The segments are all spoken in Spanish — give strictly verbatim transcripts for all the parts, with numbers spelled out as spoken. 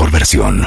mejor versión.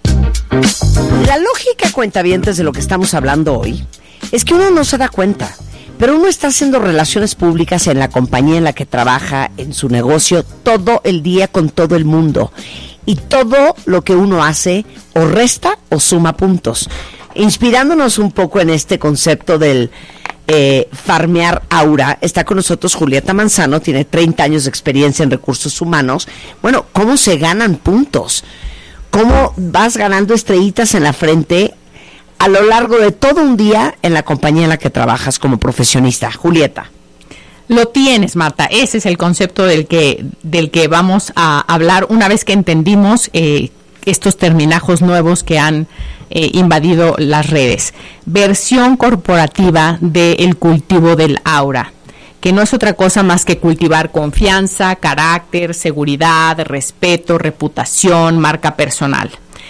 La lógica, cuentavientes, de lo que estamos hablando hoy es que uno no se da cuenta, pero uno está haciendo relaciones públicas en la compañía en la que trabaja, en su negocio, todo el día con todo el mundo. Y todo lo que uno hace o resta o suma puntos. Inspirándonos un poco en este concepto del eh, farmear aura, está con nosotros Julieta Manzano, tiene treinta años de experiencia en recursos humanos. Bueno, ¿cómo se ganan puntos? ¿Cómo vas ganando estrellitas en la frente a lo largo de todo un día en la compañía en la que trabajas como profesionista? Julieta. Lo tienes, Marta. Ese es el concepto del que del que vamos a hablar una vez que entendimos eh, estos terminajos nuevos que han eh, invadido las redes. Versión corporativa del cultivo del aura, que no es otra cosa más que cultivar confianza, carácter, seguridad, respeto, reputación, marca personal.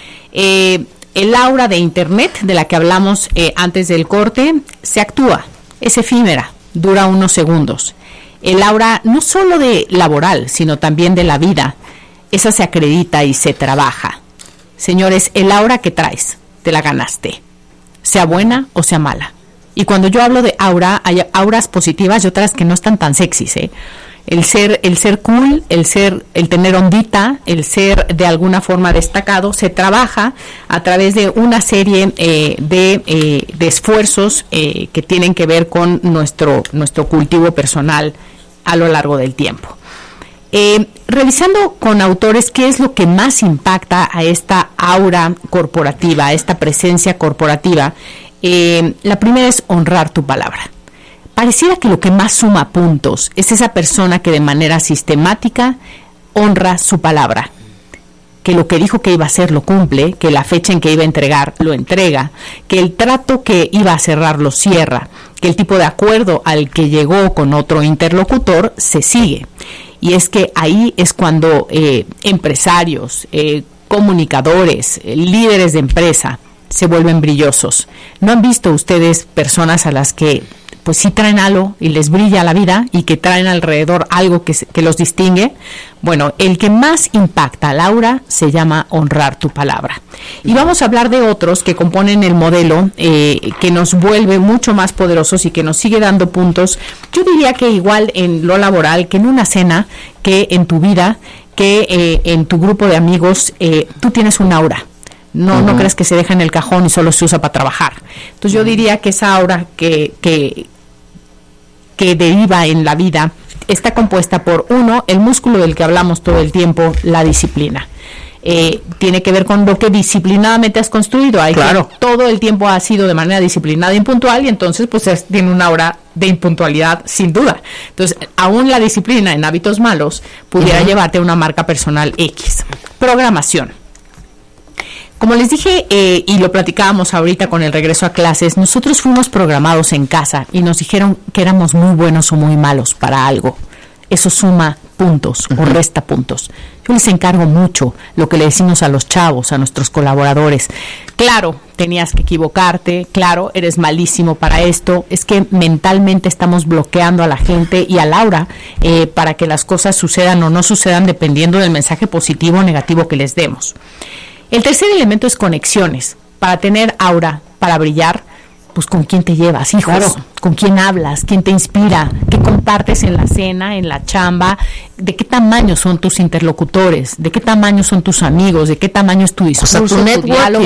Eh, el aura de Internet, de la que hablamos eh, antes del corte, se actúa, es efímera, dura unos segundos. El aura no solo de laboral, sino también de la vida, esa se acredita y se trabaja. Señores, el aura que traes, te la ganaste, sea buena o sea mala. Y cuando yo hablo de aura, hay auras positivas y otras que no están tan sexys, ¿eh? El ser, el ser cool, el ser, el tener ondita, el ser de alguna forma destacado, se trabaja a través de una serie eh, de, eh, de esfuerzos eh, que tienen que ver con nuestro, nuestro cultivo personal a lo largo del tiempo. Eh, revisando con autores qué es lo que más impacta a esta aura corporativa, a esta presencia corporativa, eh, la primera es honrar tu palabra. Pareciera que lo que más suma puntos es esa persona que de manera sistemática honra su palabra, que lo que dijo que iba a hacer lo cumple, que la fecha en que iba a entregar lo entrega, que el trato que iba a cerrar lo cierra, que el tipo de acuerdo al que llegó con otro interlocutor se sigue. Y es que ahí es cuando eh, empresarios, eh, comunicadores, eh, líderes de empresa se vuelven brillosos. ¿No han visto ustedes personas a las que pues sí traen algo y les brilla la vida y que traen alrededor algo que, que los distingue? Bueno, el que más impacta al aura se llama honrar tu palabra. Y vamos a hablar de otros que componen el modelo eh, que nos vuelve mucho más poderosos y que nos sigue dando puntos. Yo diría que igual en lo laboral, que en una cena, que en tu vida, que eh, en tu grupo de amigos, eh, tú tienes un aura. No, uh-huh. no crees que se deja en el cajón y solo se usa para trabajar. Entonces yo diría que esa aura que, que, que deriva en la vida está compuesta por, uno, el músculo del que hablamos todo el tiempo, la disciplina. Eh, tiene que ver con lo que disciplinadamente has construido. Hay claro. que todo el tiempo ha sido de manera disciplinada e impuntual y entonces pues es, tiene una aura de impuntualidad sin duda. Entonces, aún la disciplina en hábitos malos pudiera uh-huh. llevarte a una marca personal X. Programación. Como les dije, eh, y lo platicábamos ahorita con el regreso a clases, nosotros fuimos programados en casa y nos dijeron que éramos muy buenos o muy malos para algo. Eso suma puntos uh-huh. o resta puntos. Yo les encargo mucho lo que le decimos a los chavos, a nuestros colaboradores. Claro, tenías que equivocarte, claro, eres malísimo para esto. Es que mentalmente estamos bloqueando a la gente y al aura eh, para que las cosas sucedan o no sucedan dependiendo del mensaje positivo o negativo que les demos. El tercer elemento es conexiones. Para tener aura, para brillar, pues con quién te llevas, hijos, claro. con quién hablas, quién te inspira, qué compartes en la cena, en la chamba, de qué tamaño son tus interlocutores, de qué tamaño son tus amigos, de qué tamaño es tu discurso, o sea, tu, tu diálogo.